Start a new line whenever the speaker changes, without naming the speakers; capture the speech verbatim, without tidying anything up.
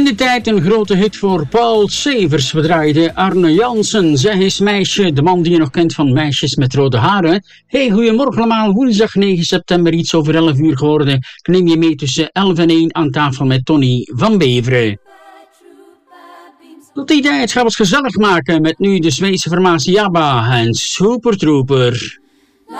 de tijd een grote hit voor Paul Severs. We draaiden Arne Jansen, Zeg eens meisje, de man die je nog kent van Meisjes met rode haren. Hey, goedemorgen allemaal, woensdag negen september, iets over elf uur geworden. Ik neem je mee tussen elf en één aan tafel met Tony van Beveren. Tot die tijd gaan we het gezellig maken met nu de Zweedse formatie ABBA en Super Trooper.